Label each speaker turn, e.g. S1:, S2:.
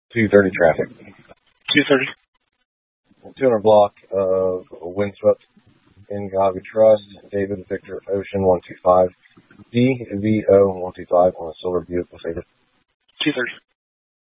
S1: 230 traffic.
S2: 230.
S1: 200 block of Windswept Ngavi Trust, David Victor Ocean 125, DVO 125 on a Silver Buick Mercedes.
S2: 230.